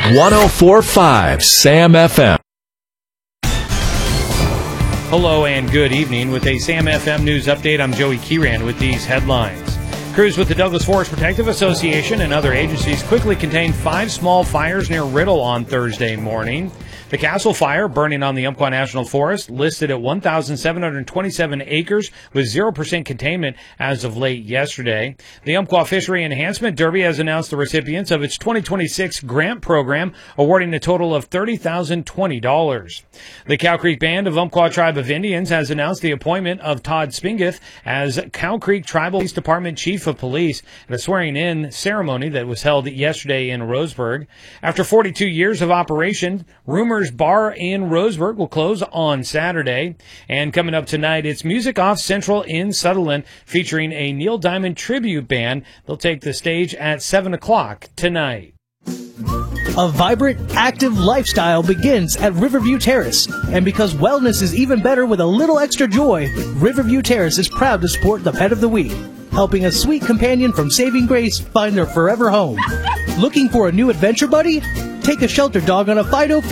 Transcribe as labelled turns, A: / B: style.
A: 104.5 Sam FM.
B: Hello and good evening. With a Sam FM News Update, I'm Joey Kieran with these headlines. Crews with the Douglas Forest Protective Association and other agencies quickly contained 5 small fires near Riddle on Thursday morning. The Castle Fire, burning on the Umpqua National Forest, listed at 1,727 acres with 0% containment as of late yesterday. The Umpqua Fishery Enhancement Derby has announced the recipients of its 2026 grant program, awarding a total of $30,020. The Cow Creek Band of Umpqua Tribe of Indians has announced the appointment of Todd Spinguth as Cow Creek Tribal Police Department Chief of Police at a swearing-in ceremony that was held yesterday in Roseburg. After 42 years of operation, Rumors Bar in Roseburg will close on Saturday. And coming up tonight, it's Music Off Central in Sutherland, featuring a Neil Diamond tribute band. They'll take the stage at 7 o'clock tonight.
C: A vibrant, active lifestyle begins at Riverview Terrace. And because wellness is even better with a little extra joy, Riverview Terrace is proud to support the Pet of the Week, helping a sweet companion from Saving Grace find their forever home. Looking for a new adventure buddy? Take a shelter dog on a Fido